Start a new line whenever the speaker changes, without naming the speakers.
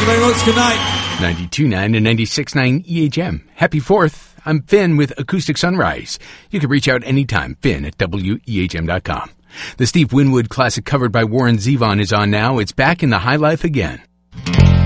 you very much. Good night.
92.9 and 96.9 EHM. Happy 4th. I'm Finn with Acoustic Sunrise. You can reach out anytime, Finn at WEHM.com. The Steve Winwood classic covered by Warren Zevon is on now. It's Back in the High Life Again.